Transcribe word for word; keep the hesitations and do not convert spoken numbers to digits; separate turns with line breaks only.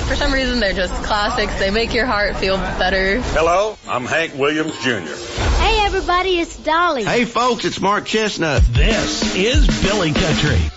For some reason, they're just classics. They make your heart feel better.
Hello, I'm Hank Williams Junior
Hey, everybody, it's Dolly.
Hey, folks, it's Mark Chestnut.
This is Billy Country.